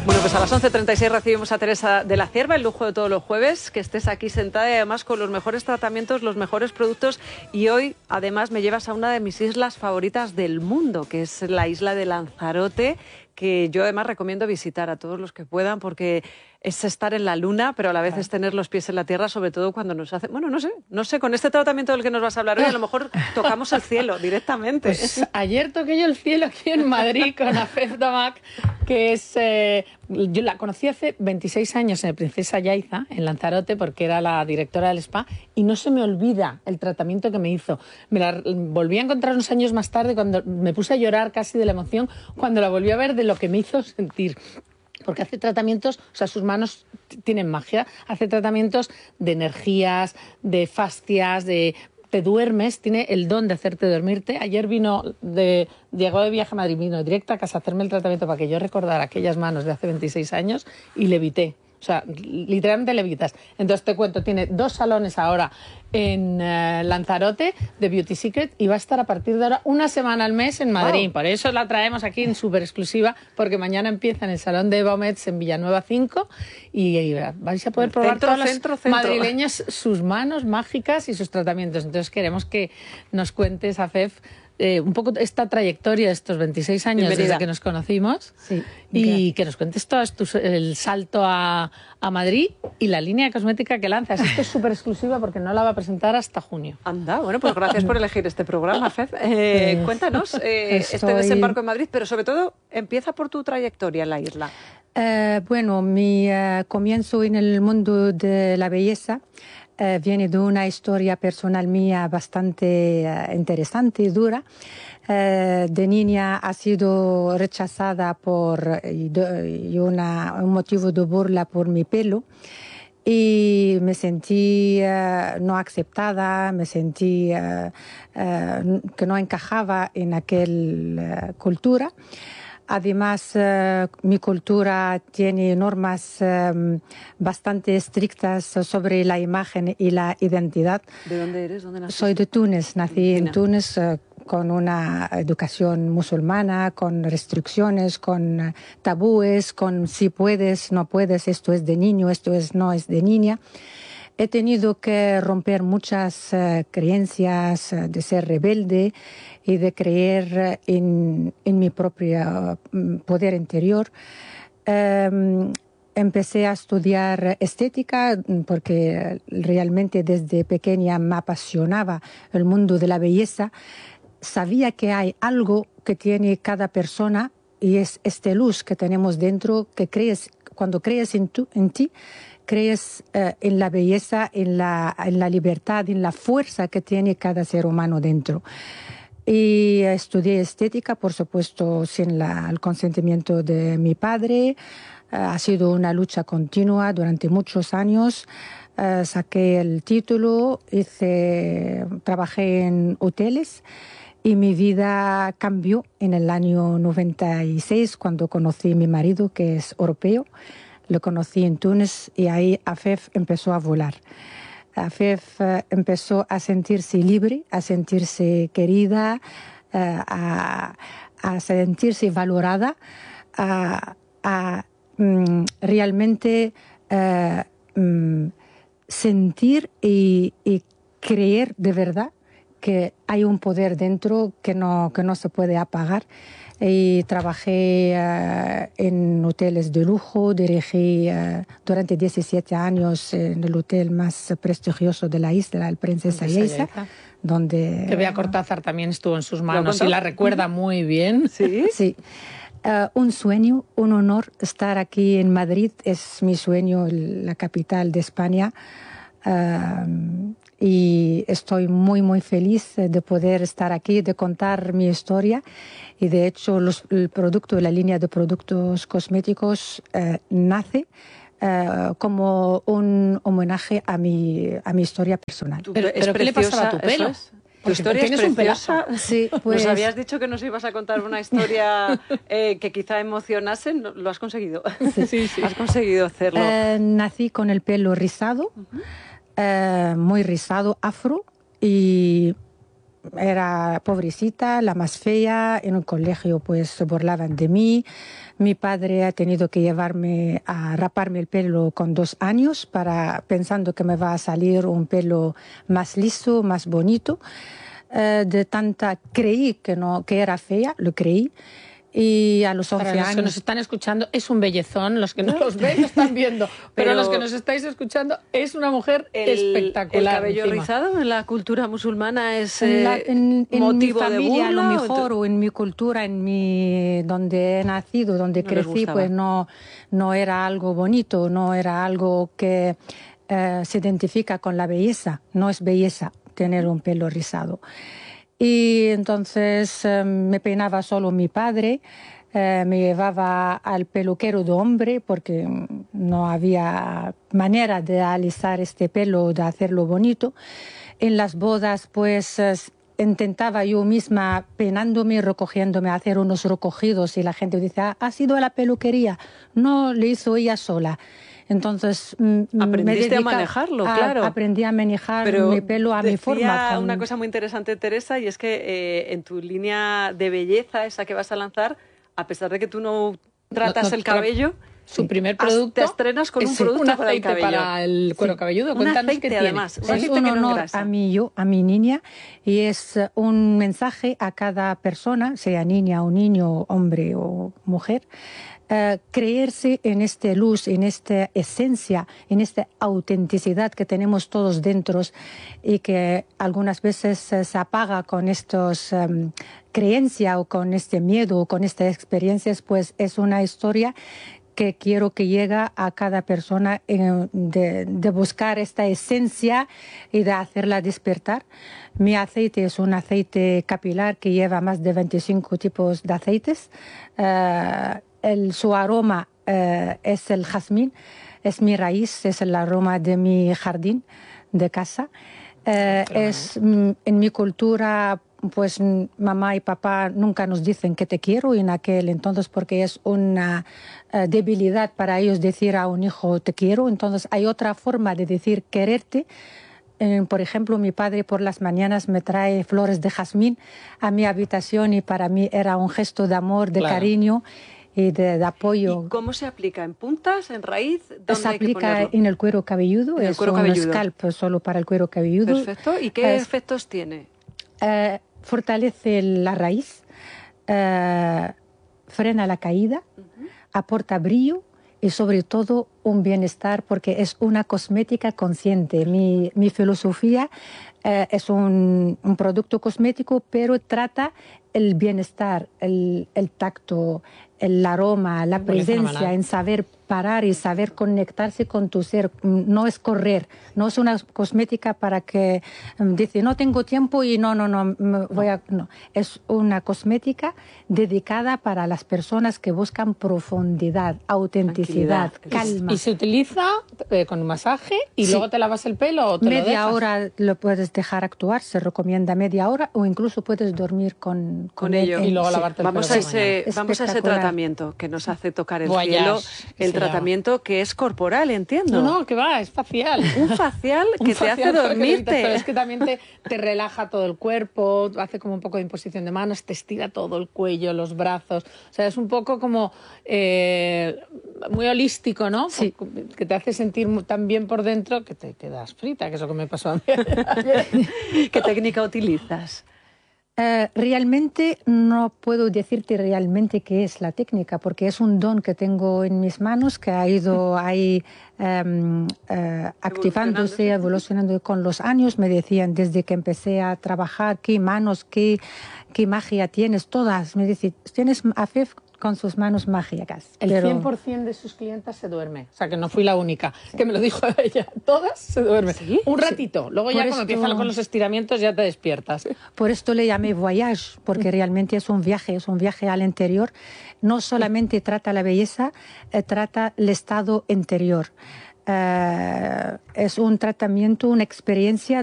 Bueno, pues a las 11:36 recibimos a Teresa de la Cierva, el lujo de todos los jueves, que estés aquí sentada y además con los mejores tratamientos, los mejores productos. Y hoy, además, me llevas a una de mis islas favoritas del mundo, que es la isla de Lanzarote, que yo además recomiendo visitar a todos los que puedan, porque es estar en la luna, pero a la vez es tener los pies en la tierra, sobre todo cuando nos hace... Bueno, no sé, con este tratamiento del que nos vas a hablar hoy, a lo mejor tocamos el cielo directamente. Pues ayer toqué yo el cielo aquí en Madrid con Afef Damac, que es... yo la conocí hace 26 años en el Princesa Yaiza, en Lanzarote, porque era la directora del spa, y no se me olvida el tratamiento que me hizo. Me la volví a encontrar unos años más tarde, cuando me puse a llorar casi de la emoción, cuando la volví a ver de lo que me hizo sentir. Porque hace tratamientos, o sea, sus manos tienen magia, hace tratamientos de energías, de fascias, de... Te duermes, tiene el don de hacerte dormirte. Ayer llegó de viaje a Madrid, vino directo a casa a hacerme el tratamiento para que yo recordara aquellas manos de hace 26 años y levité. O sea, literalmente levitas. Entonces te cuento, tiene 2 salones ahora en Lanzarote de Beauty Secret y va a estar a partir de ahora una semana al mes en Madrid. Wow. Por eso la traemos aquí en súper exclusiva, porque mañana empieza en el Salón de Eva Omets en Villanueva 5 y vais a poder probar todos los madrileños sus manos mágicas y sus tratamientos. Entonces queremos que nos cuentes, Afef, un poco esta trayectoria de estos 26 años desde que nos conocimos, sí, y que nos cuentes todo el salto a Madrid y la línea de cosmética que lanzas. Esto es súper exclusiva porque no la va a presentar hasta junio. Anda, bueno, pues gracias por elegir este programa, Fef. Cuéntanos este desembarco en Madrid, pero sobre todo empieza por tu trayectoria en la isla. Bueno, mi comienzo en el mundo de la belleza viene de una historia personal mía bastante interesante y dura. De niña ha sido rechazada y un motivo de burla por mi pelo. Y me sentí no aceptada, me sentí que no encajaba en aquella cultura. Además, mi cultura tiene normas bastante estrictas sobre la imagen y la identidad. ¿De dónde eres? ¿Dónde naciste? Soy de Túnez, nací en Túnez con una educación musulmana, con restricciones, con tabúes, con si puedes, no puedes, esto es de niño, no es de niña. He tenido que romper muchas creencias de ser rebelde y de creer en mi propio poder interior. Empecé a estudiar estética porque realmente desde pequeña me apasionaba el mundo de la belleza. Sabía que hay algo que tiene cada persona y es esta luz que tenemos dentro, que crees, cuando crees en ti, crees en la belleza, en la libertad, en la fuerza que tiene cada ser humano dentro. Y estudié estética, por supuesto, sin el consentimiento de mi padre. Ha sido una lucha continua durante muchos años. Saqué el título, trabajé en hoteles y mi vida cambió en el año 96 cuando conocí a mi marido, que es europeo. Lo conocí en Túnez y ahí Afef empezó a volar. Afef empezó a sentirse libre, a sentirse querida, a sentirse valorada, a realmente sentir y creer de verdad que hay un poder dentro que no se puede apagar. Y trabajé en hoteles de lujo, dirigí durante 17 años en el hotel más prestigioso de la isla, el Princesa Yaiza, donde... Que Bea Cortázar también estuvo en sus manos y la recuerda muy bien. Sí. Sí. Un sueño, un honor estar aquí en Madrid, es mi sueño, la capital de España. Y estoy muy, muy feliz de poder estar aquí, de contar mi historia. Y de hecho, el producto, la línea de productos cosméticos nace como un homenaje a mi historia personal. ¿Pero qué le pasaba a tu pelo? Tu historia es preciosa. Sí, pues... Nos habías dicho que nos ibas a contar una historia que quizá emocionase. Lo has conseguido. Sí. Has conseguido hacerlo. Nací con el pelo rizado. Muy rizado, afro, y era pobrecita, la más fea, en un colegio pues se burlaban de mí. Mi padre ha tenido que llevarme a raparme el pelo con 2 años pensando que me va a salir un pelo más liso, más bonito. De tanta creí que era fea, lo creí. Y a los 11 Para los años... que nos están escuchando, es un bellezón. Los que no los ven lo están viendo. Pero los que nos estáis escuchando, es una mujer espectacular. ¿El cabello rizado en la cultura musulmana es en motivo mi familia, de burla? A lo mejor, o en mi cultura, donde he nacido, donde crecí, pues no era algo bonito, no era algo que se identifica con la belleza. No es belleza tener un pelo rizado. Y entonces me peinaba solo mi padre, me llevaba al peluquero de hombre porque no había manera de alisar este pelo, de hacerlo bonito. En las bodas pues intentaba yo misma peinándome, recogiéndome, hacer unos recogidos y la gente dice, ¿ha sido a la peluquería? No, le hizo ella sola. Entonces aprendiste a manejarlo, claro. Aprendí a manejar mi pelo a mi forma. Una cosa muy interesante, Teresa, y es que en tu línea de belleza, esa que vas a lanzar, a pesar de que tú no tratas el cabello, su primer producto te estrenas con un producto para el cabello. Para el cuero cabelludo. Cuéntanos aceite, qué además. Es un honor a mi niña, y es un mensaje a cada persona, sea niña o niño, hombre o mujer. Creerse en esta luz, en esta esencia, en esta autenticidad que tenemos todos dentro y que algunas veces se apaga con estas creencias o con este miedo o con estas experiencias, pues es una historia que quiero que llegue a cada persona de buscar esta esencia y de hacerla despertar. Mi aceite es un aceite capilar que lleva más de 25 tipos de aceites. Su aroma es el jazmín, es mi raíz, es el aroma de mi jardín de casa. En mi cultura, pues mamá y papá nunca nos dicen que te quiero, y en aquel entonces, porque es una debilidad para ellos decir a un hijo te quiero. Entonces hay otra forma de decir quererte. Por ejemplo, mi padre por las mañanas me trae flores de jazmín a mi habitación y para mí era un gesto de amor, de cariño y de apoyo. ¿Y cómo se aplica? ¿En puntas? ¿En raíz? ¿Dónde se aplica en el cuero cabelludo, es un scalp solo para el cuero cabelludo. Perfecto. ¿Y qué efectos tiene? Fortalece la raíz, frena la caída, aporta brillo y sobre todo un bienestar, porque es una cosmética consciente. Mi filosofía es un producto cosmético, pero trata el bienestar, el tacto, el aroma, la presencia, en saber parar y saber conectarse con tu ser. No es correr, no es una cosmética para que dice no tengo tiempo y no. Es una cosmética dedicada para las personas que buscan profundidad, autenticidad, calma. Y se utiliza con un masaje y luego te lavas el pelo o te media hora lo puedes dejar actuar, se recomienda media hora, o incluso puedes dormir con ello y luego lavarte el vamos pelo. Vamos a ese tratamiento que nos hace tocar el cielo, el tratamiento que es corporal, entiendo. No, que va, es facial. Un facial que te hace dormirte. Pero es que también te relaja todo el cuerpo, hace como un poco de imposición de manos, te estira todo el cuello, los brazos. O sea, es un poco como muy holístico, ¿no? Sí. Que te hace sentir tan bien por dentro que te quedas frita, que es lo que me pasó a mí. ¿Qué técnica utilizas? Realmente no puedo decirte realmente qué es la técnica, porque es un don que tengo en mis manos, que ha ido ahí activándose, evolucionando con los años. Me decían desde que empecé a trabajar, qué manos, qué magia tienes, todas. Me decían, tienes Afef con sus manos mágicas. El 100% de sus clientas se duerme. O sea, que no fui la única que me lo dijo ella. Todas se duermen. ¿Sí? Un ratito. Luego ya cuando empiezan con los estiramientos ya te despiertas. Por esto le llamé voyage, porque realmente es un viaje al interior. No solamente trata la belleza, trata el estado interior. Es un tratamiento, una experiencia